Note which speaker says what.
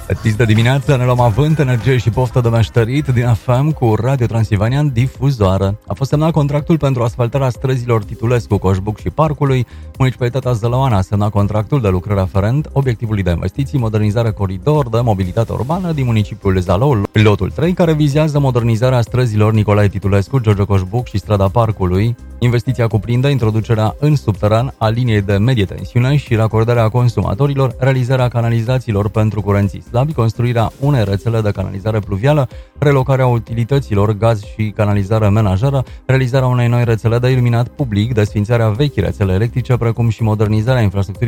Speaker 1: Tis de dimineață ne luăm avânt, energie și poftă de meșterit din FM cu Radio Transilvania în difuzoară. A fost semnat contractul pentru asfaltarea străzilor Titulescu, Coșbuc și Parcului. Municipalitatea Zălăuana a semnat contractul de lucrare aferent obiectivului de investiții, modernizare coridor de mobilitate urbană din municipiul Zalău, lotul 3, care vizează modernizarea străzilor Nicolae Titulescu, George Coșbuc și strada Parcului. Investiția cuprinde introducerea în subteran a liniei de medie tensiune și racordarea consumatorilor, realizarea canalizațiilor pentru curenții slabi, construirea unei rețele de canalizare pluvială, relocarea utilităților, gaz și canalizare menajeră, realizarea unei noi rețele de iluminat public, desfințarea vechii rețele electrice, precum și modernizarea infrastructurii